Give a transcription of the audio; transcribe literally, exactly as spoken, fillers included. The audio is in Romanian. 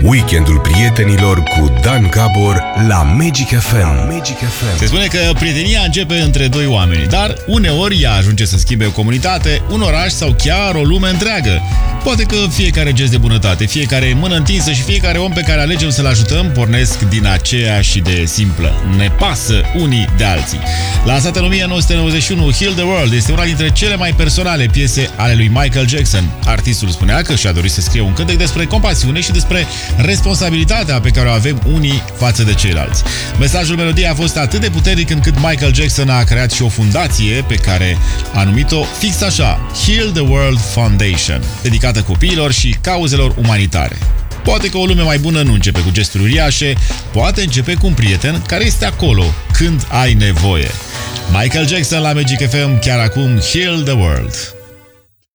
Weekendul prietenilor cu Dan Gabor la Magic F M. Magic F M. Se spune că prietenia începe între doi oameni, dar uneori ea ajunge să schimbe o comunitate, un oraș sau chiar o lume întreagă. Poate că fiecare gest de bunătate, fiecare mână întinsă și fiecare om pe care alegem să-l ajutăm pornesc din aceeași idee simplă. Ne pasă unii de alții. Lansată în o mie nouă sute nouăzeci și unu, Heal the World este una dintre cele mai personale piese ale lui Michael Jackson. Artistul spunea că și-a dorit să scrie un cântec despre compasiune și despre responsabilitatea pe care o avem unii față de ceilalți. Mesajul melodiei a fost atât de puternic încât Michael Jackson a creat și o fundație pe care a numit-o fix așa, Heal the World Foundation, dedicată copiilor și cauzelor umanitare. Poate că o lume mai bună nu începe cu gesturi uriașe, poate începe cu un prieten care este acolo când ai nevoie. Michael Jackson la Magic F M, chiar acum, Heal the World.